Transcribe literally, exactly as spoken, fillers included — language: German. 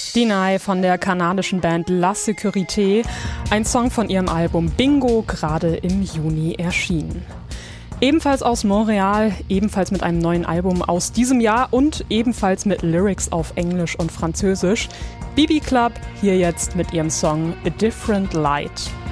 Deny von der kanadischen Band La Sécurité, ein Song von ihrem Album Bingo, gerade im Juni erschienen. Ebenfalls aus Montreal, ebenfalls mit einem neuen Album aus diesem Jahr und ebenfalls mit Lyrics auf Englisch und Französisch. B B Club hier jetzt mit ihrem Song A Different Light.